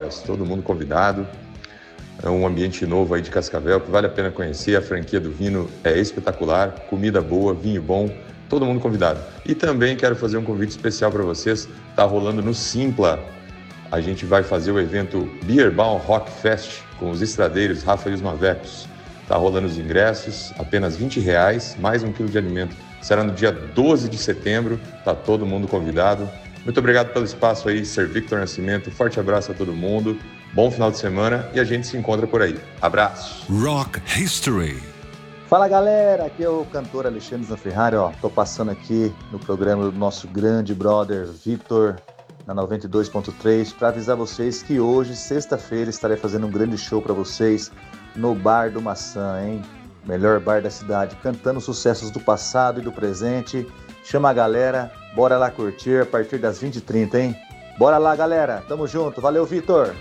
horas, todo mundo convidado. É um ambiente novo aí de Cascavel que vale a pena conhecer. A franquia do Vino é espetacular, comida boa, vinho bom, todo mundo convidado. E também quero fazer um convite especial para vocês. Tá rolando no Simpla. A gente vai fazer o evento Beerbaum Rock Fest com os estradeiros Rafa e os Mavecos. Tá rolando os ingressos, apenas R$20, mais 1 quilo de alimento. Será no dia 12 de setembro, tá todo mundo convidado. Muito obrigado pelo espaço aí, Sir Victor Nascimento. Forte abraço a todo mundo. Bom final de semana e a gente se encontra por aí. Abraço. Rock History. Fala galera, aqui é o cantor Alexandre Zanferrari, tô passando aqui no programa do nosso grande brother Victor, na 92.3, para avisar vocês que hoje, sexta-feira, estarei fazendo um grande show para vocês no Bar do Maçã, hein? Melhor bar da cidade, cantando sucessos do passado e do presente. Chama a galera, bora lá curtir a partir das 20h30, hein? Bora lá, galera, tamo junto, valeu, Victor!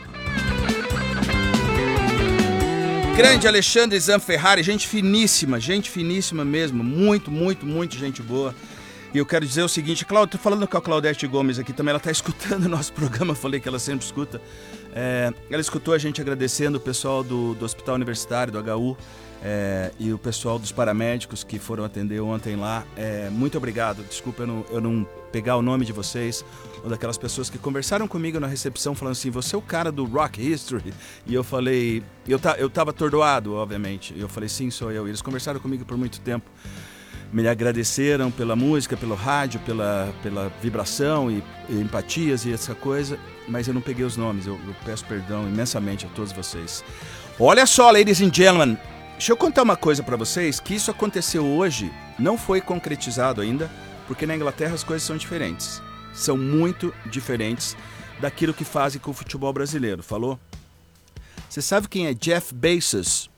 Grande Alexandre Zanferrari, gente finíssima mesmo, muito gente boa. E eu quero dizer o seguinte, tô falando com a Claudete Gomes aqui também, ela tá escutando o nosso programa, falei que ela sempre escuta. Ela escutou a gente agradecendo o pessoal do Hospital Universitário, do HU, e o pessoal dos paramédicos que foram atender ontem lá. Muito obrigado, desculpa eu não pegar o nome de vocês, ou daquelas pessoas que conversaram comigo na recepção falando assim, você é o cara do Rock History? E eu falei, eu tava atordoado, obviamente, e eu falei, sim, sou eu. E eles conversaram comigo por muito tempo, me agradeceram pela música, pelo rádio, pela vibração e empatias e essa coisa, mas eu não peguei os nomes, eu peço perdão imensamente a todos vocês. Olha só, ladies and gentlemen, deixa eu contar uma coisa pra vocês, que isso aconteceu hoje, não foi concretizado ainda, porque na Inglaterra as coisas são diferentes. São muito diferentes daquilo que fazem com o futebol brasileiro, falou? Você sabe quem é Jeff Bezos?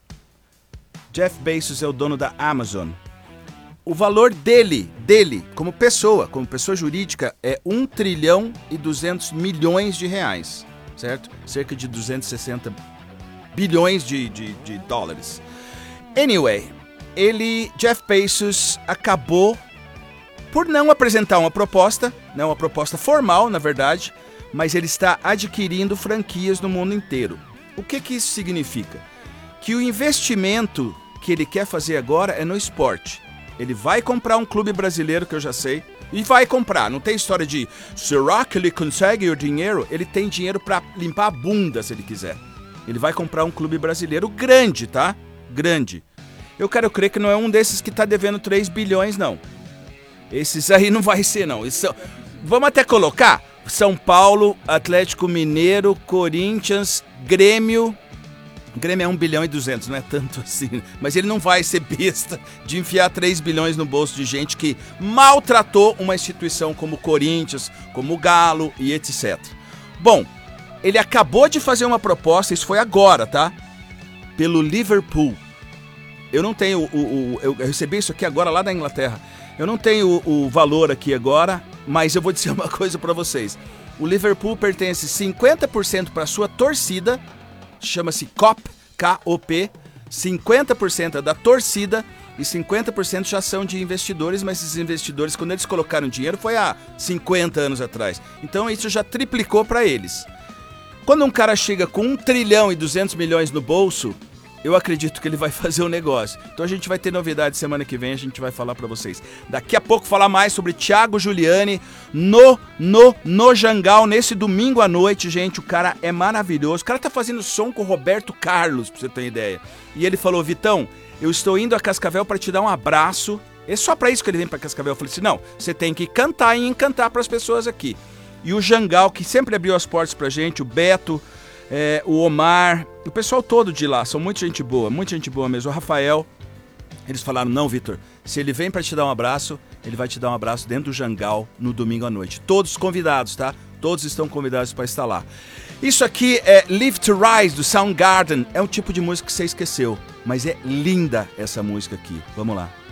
Jeff Bezos é o dono da Amazon. O valor dele, como pessoa jurídica, é 1 trilhão e 200 milhões de reais, certo? Cerca de 260 bilhões de dólares. Anyway, Jeff Bezos, acabou por não apresentar uma proposta formal, na verdade, mas ele está adquirindo franquias no mundo inteiro. O que isso significa? Que o investimento que ele quer fazer agora é no esporte. Ele vai comprar um clube brasileiro, que eu já sei, e vai comprar. Não tem história de, será que ele consegue o dinheiro? Ele tem dinheiro para limpar a bunda, se ele quiser. Ele vai comprar um clube brasileiro grande, tá? Grande. Eu quero crer que não é um desses que tá devendo 3 bilhões, não. Esses aí não vai ser, não. Vamos até colocar São Paulo, Atlético Mineiro, Corinthians, Grêmio. Grêmio é 1 bilhão e 200, não é tanto assim. Mas ele não vai ser besta de enfiar 3 bilhões no bolso de gente que maltratou uma instituição como o Corinthians, como o Galo e etc. Bom, ele acabou de fazer uma proposta, isso foi agora, tá? Pelo Liverpool. Eu não tenho eu recebi isso aqui agora lá da Inglaterra. Eu não tenho o valor aqui agora, mas eu vou dizer uma coisa para vocês. O Liverpool pertence 50% para sua torcida, chama-se COP, K-O-P, 50% é da torcida e 50% já são de investidores, mas esses investidores, quando eles colocaram dinheiro, foi há 50 anos atrás. Então isso já triplicou para eles. Quando um cara chega com 1 trilhão e 200 milhões no bolso, eu acredito que ele vai fazer o negócio. Então a gente vai ter novidade semana que vem, a gente vai falar pra vocês. Daqui a pouco falar mais sobre Thiago Giuliani no Jangal, nesse domingo à noite, gente. O cara é maravilhoso. O cara tá fazendo som com o Roberto Carlos, pra você ter uma ideia. E ele falou, Vitão, eu estou indo a Cascavel pra te dar um abraço. É só pra isso que ele vem pra Cascavel. Eu falei assim, não, você tem que cantar e encantar pras pessoas aqui. E o Jangal, que sempre abriu as portas pra gente, o Beto, o Omar, o pessoal todo de lá, são muita gente boa mesmo. O Rafael, eles falaram, não, Vitor, se ele vem pra te dar um abraço, ele vai te dar um abraço dentro do Jangal no domingo à noite. Todos convidados, tá? Todos estão convidados para estar lá. Isso aqui é Live to Rise, do Soundgarden. É um tipo de música que você esqueceu, mas é linda essa música aqui. Vamos lá.